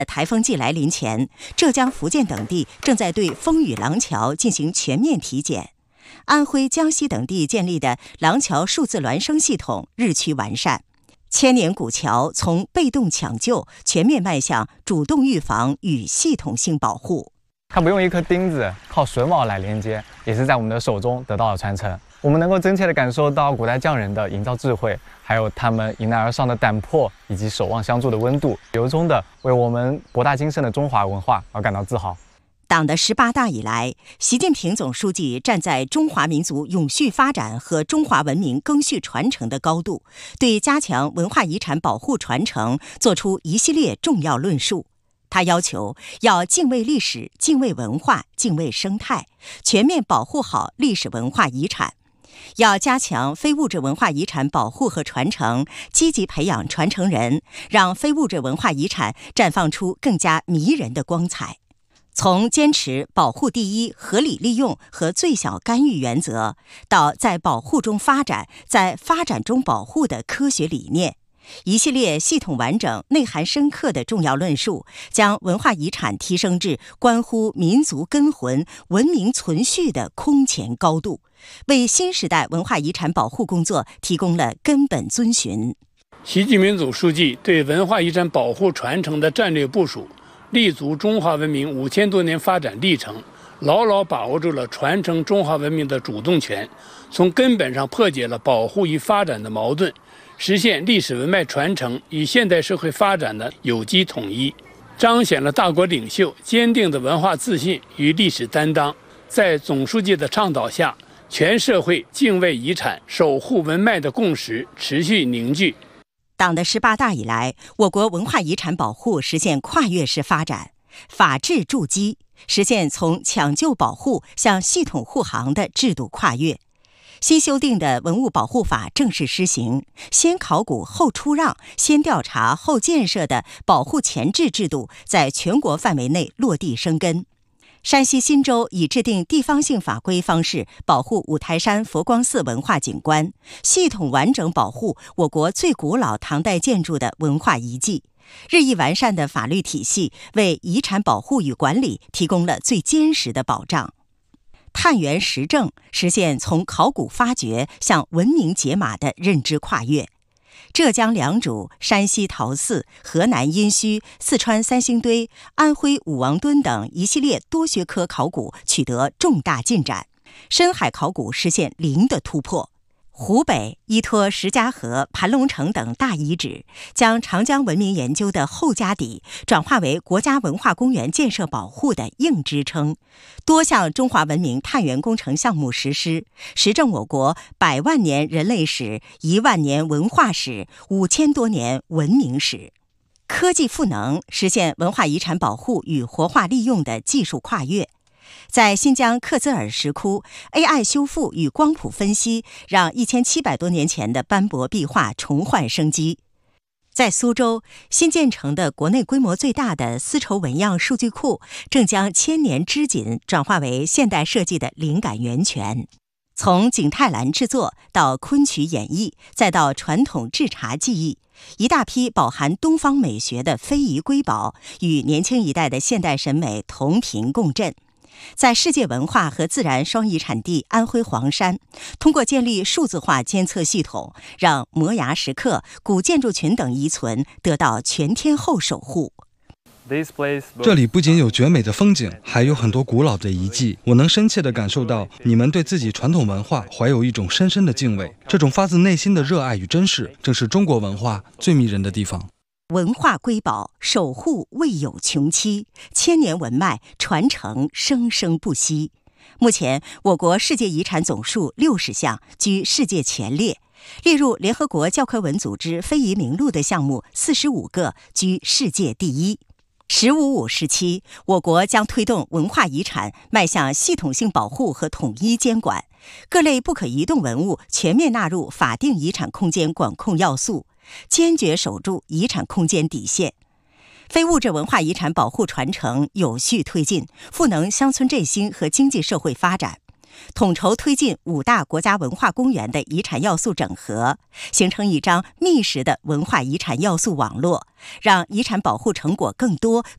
台风季来临前，浙江、福建等地正在对风雨廊桥进行全面体检。安徽、江西等地建立的廊桥数字孪生系统日趋完善。千年古桥从被动抢救全面迈向主动预防与系统性保护。 它不用一颗钉子，靠榫卯来连接，也是在我们的手中得到了传承。我们能够真切地感受到古代匠人的营造智慧，还有他们迎难而上的胆魄，以及守望相助的温度，由衷地为我们博大精深的中华文化而感到自豪。 党的18大以来，习近平总书记站在中华民族永续发展和中华文明赓续传承的高度，对加强文化遗产保护传承作出一系列重要论述。他要求要敬畏历史、敬畏文化、敬畏生态，全面保护好历史文化遗产。要加强非物质文化遗产保护和传承，积极培养传承人，让非物质文化遗产绽放出更加迷人的光彩。从坚持保护第一、合理利用和最小干预原则，到在保护中发展、在发展中保护的科学理念，一系列系统完整、内涵深刻的重要论述，将文化遗产提升至关乎民族根魂、文明存续的空前高度，为新时代文化遗产保护工作提供了根本遵循。 习近平总书记对文化遗产保护传承的战略部署，立足中华文明5000多年发展历程，牢牢把握住了传承中华文明的主动权，从根本上破解了保护与发展的矛盾，实现历史文脉传承与现代社会发展的有机统一，彰显了大国领袖坚定的文化自信与历史担当。在总书记的倡导下，全社会敬畏遗产、守护文脉的共识持续凝聚。 党的18大以来，我国文化遗产保护实现跨越式发展，法治筑基，实现从抢救保护向系统护航的制度跨越。新修订的文物保护法正式施行，先考古后出让、先调查后建设的保护前置制度在全国范围内落地生根。山西忻州以制定地方性法规方式保护五台山佛光寺文化景观，系统完整保护我国最古老唐代建筑的文化遗迹。日益完善的法律体系为遗产保护与管理提供了最坚实的保障。探源实证，实现从考古发掘向文明解码的认知跨越。浙江良渚、山西陶寺、河南殷墟、四川三星堆、安徽武王墩等一系列多学科考古取得重大进展，深海考古实现零的突破。湖北依托石家河、盘龙城等大遗址，将长江文明研究的厚家底转化为国家文化公园建设保护的硬支撑，多项中华文明探源工程项目实施，实证我国100万年人类史、1万年文化史、5000多年文明史。科技赋能，实现文化遗产保护与活化利用的技术跨越。在新疆克孜尔石窟 ，AI 修复与光谱分析让1700多年前的斑驳壁画重焕生机。在苏州，新建成的国内规模最大的丝绸纹样数据库正将千年织锦转化为现代设计的灵感源泉。从景泰蓝制作到昆曲演绎，再到传统制茶技艺，一大批饱含东方美学的非遗瑰宝与年轻一代的现代审美同频共振。在世界文化和自然双遗产地安徽黄山，通过建立数字化监测系统，让摩崖石刻、古建筑群等遗存得到全天候守护。 这里不仅有绝美的风景，还有很多古老的遗迹。我能深切地感受到你们对自己传统文化怀有一种深深的敬畏，这种发自内心的热爱与珍视，正是中国文化最迷人的地方。 文化瑰宝守护未有穷期，千年文脉传承生生不息。目前，我国世界遗产总数60项，居世界前列；列入联合国教科文组织非遗名录的项目45个，居世界第一。“15+5”时期，我国将推动文化遗产迈向系统性保护和统一监管，各类不可移动文物全面纳入法定遗产空间管控要素，坚决守住遗产空间底线。非物质文化遗产保护传承有序推进，赋能乡村振兴和经济社会发展。统筹推进5大国家文化公园的遗产要素整合，形成一张密实的文化遗产要素网络，让遗产保护成果更多、